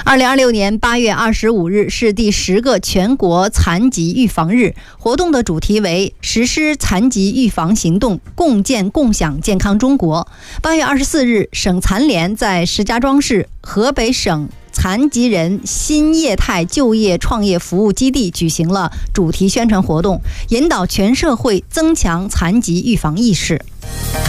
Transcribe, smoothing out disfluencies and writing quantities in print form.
2026年8月25日是第10个全国残疾预防日，活动的主题为实施残疾预防行动，共建共享健康中国。8月24日，省残联在石家庄市河北省残疾人新业态就业创业服务基地举行了主题宣传活动，引导全社会增强残疾预防意识。